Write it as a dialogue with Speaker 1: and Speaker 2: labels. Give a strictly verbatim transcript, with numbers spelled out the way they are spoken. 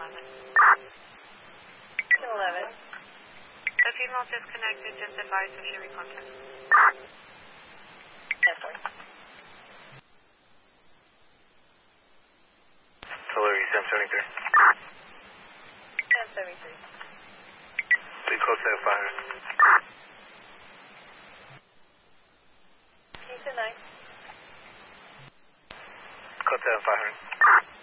Speaker 1: eleven.
Speaker 2: ten eleven.
Speaker 1: The female disconnected, just advise if she recontacts.
Speaker 2: Yes, sir.
Speaker 3: Hillary, seven seventy-three.
Speaker 2: ten seventy-three.
Speaker 3: Please call seven five hundred.
Speaker 2: Houston nine.
Speaker 3: Call seven five hundred.